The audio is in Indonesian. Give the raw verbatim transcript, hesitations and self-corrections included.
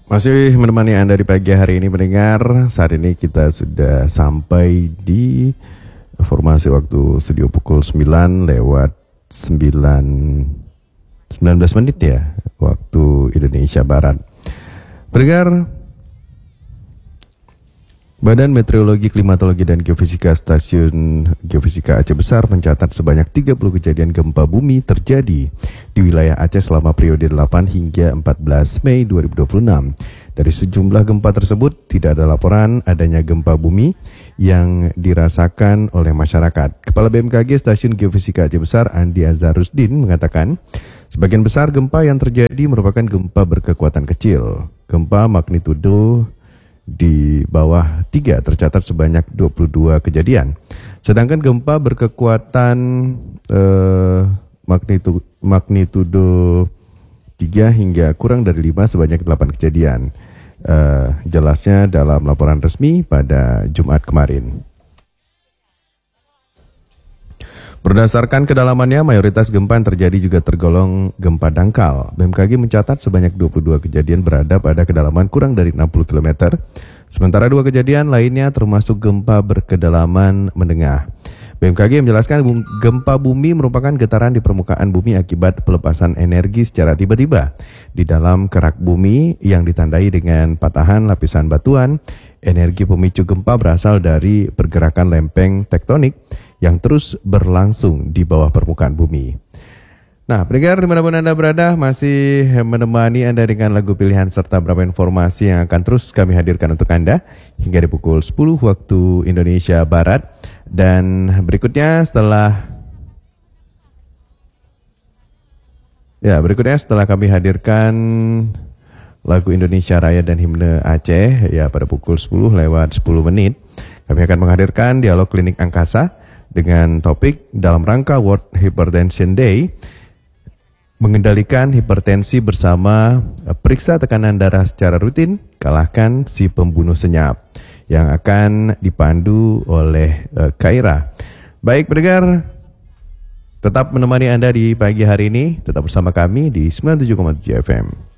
Masih menemani Anda di pagi hari ini pendengar. Saat ini kita sudah sampai di formasi waktu studio pukul sembilan lewat sembilan sembilan belas menit ya, waktu Indonesia Barat. Pendengar, Badan Meteorologi, Klimatologi dan Geofisika Stasiun Geofisika Aceh Besar mencatat sebanyak tiga puluh kejadian gempa bumi terjadi di wilayah Aceh selama periode delapan hingga empat belas Mei dua ribu dua puluh enam. Dari sejumlah gempa tersebut, tidak ada laporan adanya gempa bumi yang dirasakan oleh masyarakat. Kepala B M K G Stasiun Geofisika Aceh Besar, Andi Azharusdin, mengatakan sebagian besar gempa yang terjadi merupakan gempa berkekuatan kecil. Gempa magnitudo di bawah tiga tercatat sebanyak dua puluh dua kejadian. Sedangkan gempa berkekuatan eh, magnitudo, magnitudo tiga hingga kurang dari lima sebanyak delapan kejadian. Eh, jelasnya dalam laporan resmi pada Jumat kemarin. Berdasarkan kedalamannya, mayoritas gempa yang terjadi juga tergolong gempa dangkal. B M K G mencatat sebanyak dua puluh dua kejadian berada pada kedalaman kurang dari enam puluh kilometer, sementara dua kejadian lainnya termasuk gempa berkedalaman menengah. B M K G menjelaskan gempa bumi merupakan getaran di permukaan bumi akibat pelepasan energi secara tiba-tiba di dalam kerak bumi yang ditandai dengan patahan lapisan batuan. Energi pemicu gempa berasal dari pergerakan lempeng tektonik yang terus berlangsung di bawah permukaan bumi. Nah, pendengar dimanapun Anda berada, masih menemani Anda dengan lagu pilihan serta beberapa informasi yang akan terus kami hadirkan untuk Anda hingga di pukul sepuluh waktu Indonesia Barat. Dan berikutnya setelah Ya, berikutnya setelah kami hadirkan lagu Indonesia Raya dan Himne Aceh ya pada pukul sepuluh lewat sepuluh menit, kami akan menghadirkan dialog klinik angkasa dengan topik dalam rangka World Hypertension Day, mengendalikan hipertensi bersama periksa tekanan darah secara rutin, kalahkan si pembunuh senyap, yang akan dipandu oleh uh, Kaira. Baik pendengar, tetap menemani Anda di pagi hari ini, tetap bersama kami di sembilan puluh tujuh koma tujuh F M.